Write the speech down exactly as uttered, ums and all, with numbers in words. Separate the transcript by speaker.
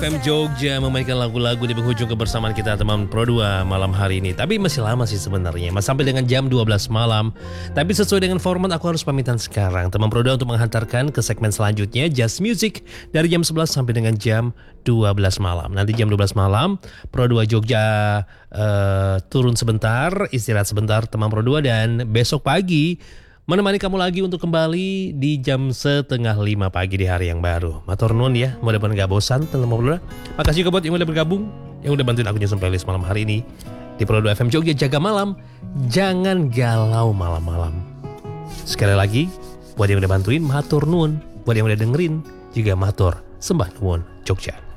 Speaker 1: F M Jogja memainkan lagu-lagu di penghujung kebersamaan kita teman Pro dua malam hari ini. Tapi masih lama sih sebenarnya, masih sampai dengan jam dua belas malam. Tapi sesuai dengan format aku harus pamitan sekarang teman Pro dua untuk menghantarkan ke segmen selanjutnya Just Music dari jam sebelas sampai dengan jam dua belas malam. Nanti jam dua belas malam Pro dua Jogja uh, turun sebentar, istirahat sebentar teman Pro dua, dan besok pagi menemani kamu lagi untuk kembali di jam setengah lima pagi di hari yang baru. Matur nuwun ya, mudah-mudahan gak bosan teman Pro dua. Makasih juga buat yang udah bergabung, yang udah bantuin aku nyusun playlist malam hari ini di Pro dua F M Jogja. Jaga malam, jangan galau malam-malam. Sekali lagi, buat yang udah bantuin matur nuwun, buat yang udah dengerin juga matur sembah nuwun Jogja.